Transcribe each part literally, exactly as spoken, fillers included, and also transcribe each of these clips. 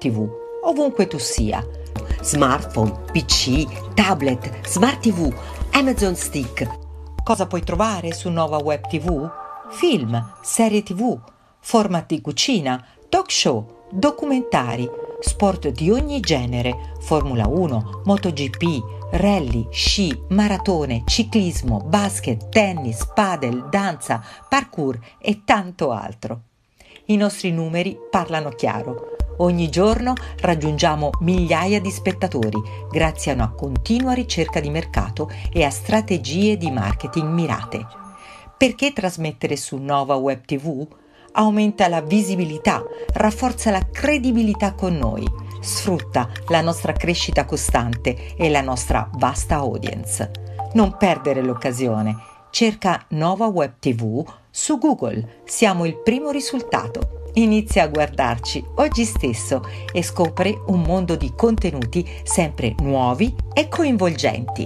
tivù, ovunque tu sia. Smartphone, P C, tablet, Smart tivù, Amazon Stick. Cosa puoi trovare su Nova Web tivù? Film, serie tivù, format di cucina, talk show, documentari, sport di ogni genere, Formula uno, MotoGP, rally, sci, maratone, ciclismo, basket, tennis, padel, danza, parkour e tanto altro. I nostri numeri parlano chiaro. Ogni giorno raggiungiamo migliaia di spettatori grazie a una continua ricerca di mercato e a strategie di marketing mirate. Perché trasmettere su Nova Web tivù? Aumenta la visibilità, rafforza la credibilità con noi, sfrutta la nostra crescita costante e la nostra vasta audience. Non perdere l'occasione. Cerca Nova Web tivù su Google. Siamo il primo risultato. Inizia a guardarci oggi stesso e scopri un mondo di contenuti sempre nuovi e coinvolgenti.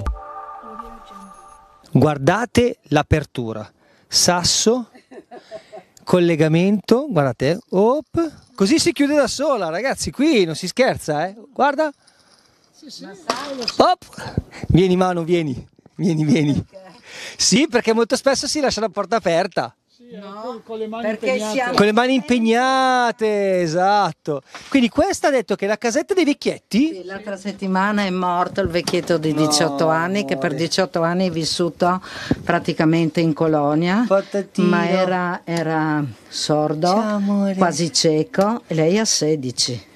Guardate l'apertura. Sasso, collegamento, guardate, op, così si chiude da sola, ragazzi, qui non si scherza, eh? Guarda. Op. Vieni Manu, vieni, vieni, vieni. Sì, perché molto spesso si lascia la porta aperta. No, con le mani perché impegnate. siamo... Con le mani impegnate, esatto. Quindi questa ha detto che è la casetta dei vecchietti? Sì, l'altra settimana è morto il vecchietto di diciotto No, anni che per amore. diciotto anni è vissuto praticamente in colonia, Patatino. ma era, era sordo, Ciao, amore. quasi cieco, e lei ha sedici.